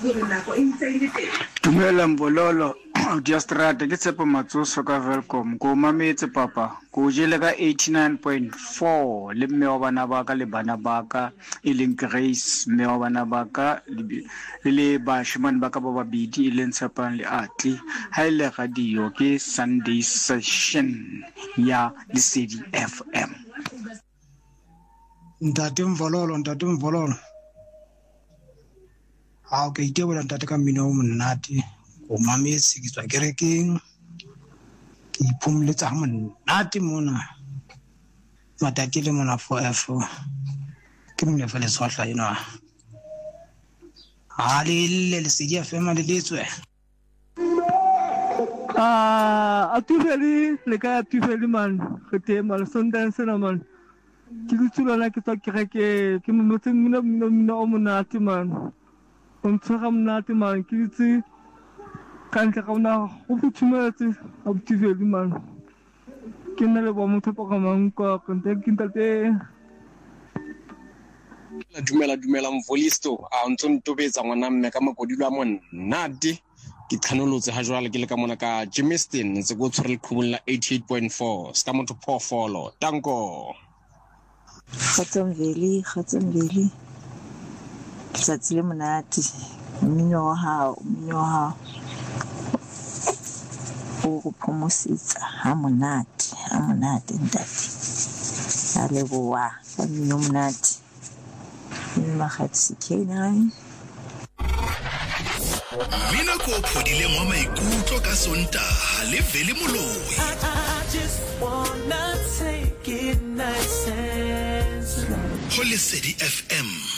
Dumela Mbololo Diastrata ke tsepa matsoso ka Welcome go mametse papa go jele ka 89.4 le mme wa bana ba ka le bana ba ka e leng Grace mme wa bana ba ka le bashimane ba ka ba babedi e leng Tshepang le Atli ha ile radio ke Sunday session ya Lesedi FM. Ntate Mbololo ha o ke itebola ntate ka mmino o monate o mametse ke tswa kerekeng ke iphumletsa ha monate mona matati le mona forever ke mmele fa le swahla ena ha le Lesedi FM le letswe a tufeli le ka tufeli man khete mal sondan sena man ke tsula ke tswa kereke ke mmetse mmino o monate man on tsaka monate man ke ditse kantle ka ona go futhumetse a botufeli man ke nna le ba motho pa ka manko ka nte ke ntate dumela Mvolisto a ntse ntobetsa ngwana mme ka makodilo a monate ke thanolotse ha jwale ke le ka mona ka Jimiston ntse go tshwere lekhumula 88.4 ska motho phofolo tanko Khatsonveli tsatsi le monate mmino wa hao o go phomositsa ha monate ntate a leboa ka mmino monate nna khatsi K9 Mina ko phodile ngwa maikutlo ka Sontaga le Veli Moloi. I just wanna take it nice and slow. Ho Lesedi FM.